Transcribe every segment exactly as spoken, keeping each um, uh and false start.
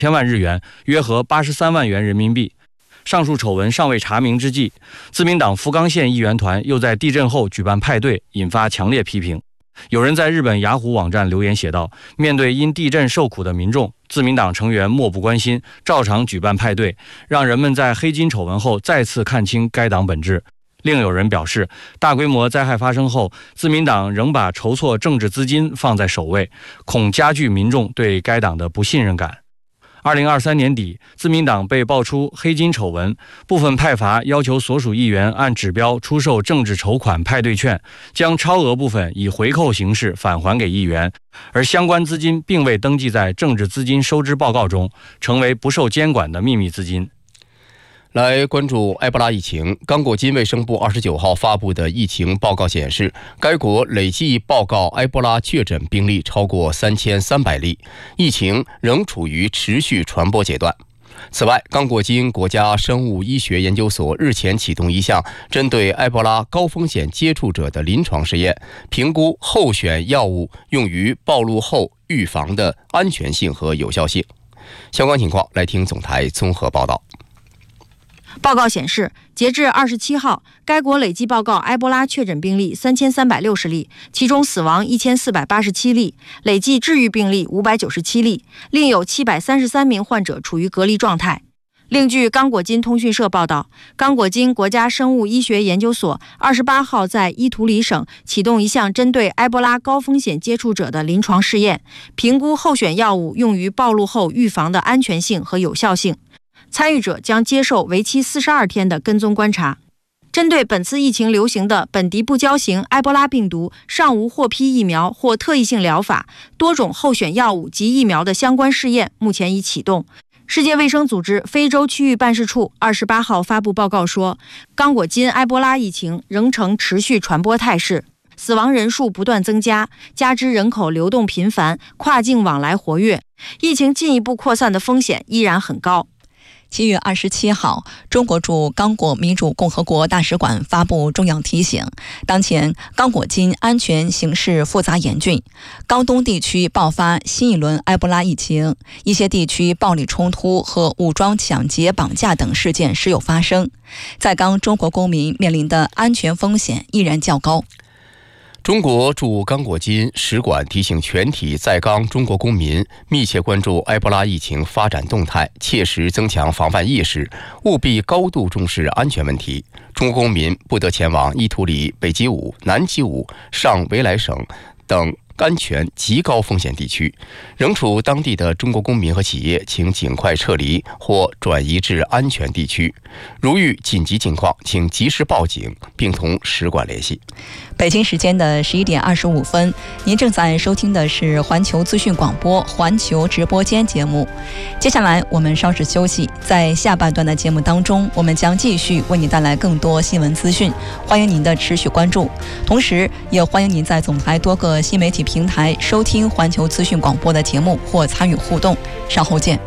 千万日元，约合八十三万元人民币。上述丑闻尚未查明之际，自民党福冈县议员团又在地震后举办派对，引发强烈批评。有人在日本雅虎网站留言写道：面对因地震受苦的民众，自民党成员漠不关心，照常举办派对，让人们在黑金丑闻后再次看清该党本质。另有人表示，大规模灾害发生后，自民党仍把筹措政治资金放在首位，恐加剧民众对该党的不信任感。二零二三年底，自民党被爆出黑金丑闻，部分派阀要求所属议员按指标出售政治筹款派对券，将超额部分以回扣形式返还给议员，而相关资金并未登记在政治资金收支报告中，成为不受监管的秘密资金。 来关注埃博拉疫情，刚果金卫生部二十九号发布的疫情报告显示，该国累计报告埃博拉确诊病例超过三千三百例，疫情仍处于持续传播阶段。此外，刚果金国家生物医学研究所日前启动一项针对埃博拉高风险接触者的临床试验，评估候选药物用于暴露后预防的安全性和有效性。相关情况，来听总台综合报道。 报告显示，截至二十七号，该国累计报告埃博拉确诊病例三千三百六十例，其中死亡一千四百八十七例，累计治愈病例五百九十七例，另有七百三十三名患者处于隔离状态。另据刚果金通讯社报道，刚果金国家生物医学研究所二十八号在伊图里省启动一项针对埃博拉高风险接触者的临床试验，评估候选药物用于暴露后预防的安全性和有效性。参与者将接受为期四十二天的跟踪观察。针对本次疫情流行的本地不交型埃博拉病毒，尚无获批疫苗或特异性疗法，多种候选药物及疫苗的相关试验目前已启动。世界卫生组织非洲区域办事处二十八号发布报告说，刚果金埃博拉疫情仍呈持续传播态势，死亡人数不断增加，加之人口流动频繁，跨境往来活跃，疫情进一步扩散的风险依然很高。 七月二十七号，中国驻刚果民主共和国大使馆发布重要提醒：当前刚果金安全形势复杂严峻，刚东地区爆发新一轮埃博拉疫情，一些地区暴力冲突和武装抢劫、绑架等事件时有发生，在刚中国公民面临的安全风险依然较高。 中国驻刚果金使馆提醒全体在刚中国公民密切关注埃博拉疫情发展动态，切实增强防范意识，务必高度重视安全问题。中国公民不得前往伊图里、北基伍、南基伍、上维莱省等安全极高风险地区，仍处当地的中国公民和企业请尽快撤离或转移至安全地区。如遇紧急情况，请及时报警并同使馆联系。 北京时间的十一点二十五分，您正在收听的是环球资讯广播环球直播间节目。接下来我们稍事休息，在下半段的节目当中，我们将继续为您带来更多新闻资讯，欢迎您的持续关注。同时也欢迎您在总台多个新媒体平台收听环球资讯广播的节目或参与互动。稍后见。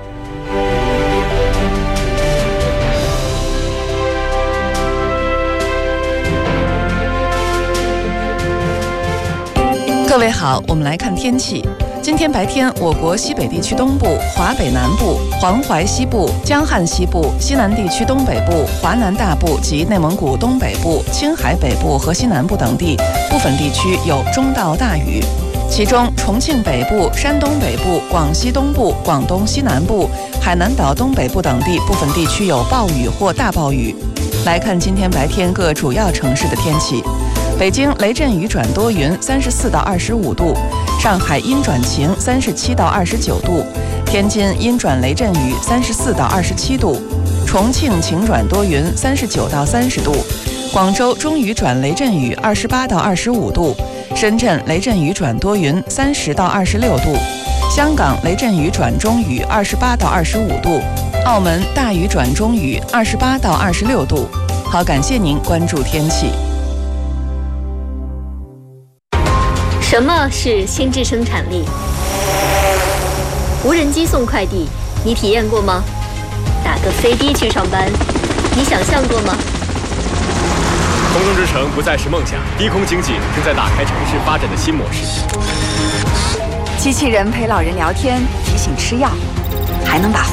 各位好，我们来看天气。今天白天，我国西北地区东部、华北南部、黄淮西部、江汉西部、西南地区东北部、华南大部及内蒙古东北部、青海北部和西南部等地部分地区有中到大雨，其中重庆北部、山东北部、广西东部、广东西南部、海南岛东北部等地部分地区有暴雨或大暴雨。来看今天白天各主要城市的天气。北京雷阵雨转多云，三十四到二十五度；上海阴转晴，三十七到二十九度；天津阴转雷阵雨，三十四到二十七度；重庆晴转多云，三十九到三十度；广州中雨转雷阵雨，二十八到二十五度；深圳雷阵雨转多云，三十到二十六度；香港雷阵雨转中雨，二十八到二十五度；澳门大雨转中雨，二十八到二十六度。好，感谢您关注天气。 什么是心智生产力？无人机送快递，你体验过吗？打个飞的去上班，你想象过吗？ 空中之城不再是梦想，低空经济正在打开城市发展的新模式。 机器人陪老人聊天，提醒吃药。 还能把